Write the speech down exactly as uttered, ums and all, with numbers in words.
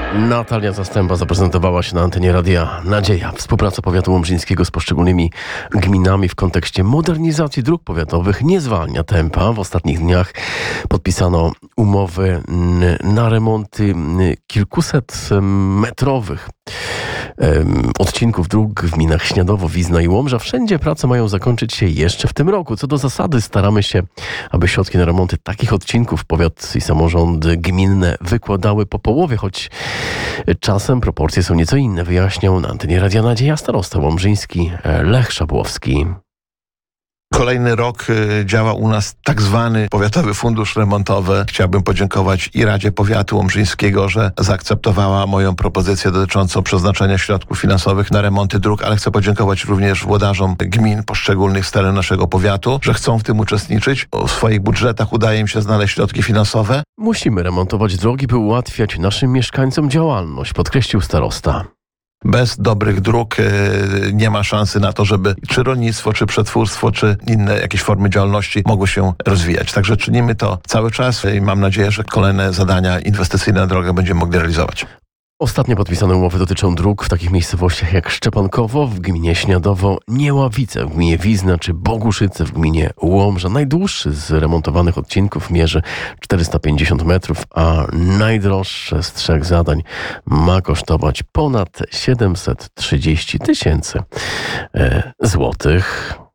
Natalia Zastępa zaprezentowała się na antenie Radia Nadzieja. Współpraca powiatu łomżyńskiego z poszczególnymi gminami w kontekście modernizacji dróg powiatowych nie zwalnia tempa. W ostatnich dniach podpisano umowy na remonty kilkuset metrowych odcinków dróg w gminach Śniadowo, Wizna i Łomża. Wszędzie prace mają zakończyć się jeszcze w tym roku. Co do zasady staramy się, aby środki na remonty takich odcinków powiat i samorządy gminne wykładały po połowie, choć czasem proporcje są nieco inne, wyjaśniał na antenie Radia Nadzieja starosta łomżyński Lech Szabłowski. Kolejny rok działa u nas tak zwany Powiatowy Fundusz Remontowy. Chciałbym podziękować i Radzie Powiatu Łomżyńskiego, że zaakceptowała moją propozycję dotyczącą przeznaczenia środków finansowych na remonty dróg, ale chcę podziękować również włodarzom gmin poszczególnych z terenu naszego powiatu, że chcą w tym uczestniczyć. W swoich budżetach udaje im się znaleźć środki finansowe. Musimy remontować drogi, by ułatwiać naszym mieszkańcom działalność, podkreślił starosta. Bez dobrych dróg nie ma szansy na to, żeby czy rolnictwo, czy przetwórstwo, czy inne jakieś formy działalności mogły się rozwijać. Także czynimy to cały czas i mam nadzieję, że kolejne zadania inwestycyjne na drogę będziemy mogli realizować. Ostatnio podpisane umowy dotyczą dróg w takich miejscowościach jak Szczepankowo w gminie Śniadowo, Nieławice w gminie Wizna czy Boguszyce w gminie Łomża. Najdłuższy z remontowanych odcinków mierzy czterysta pięćdziesiąt metrów, a najdroższe z trzech zadań ma kosztować ponad siedemset trzydzieści tysięcy złotych.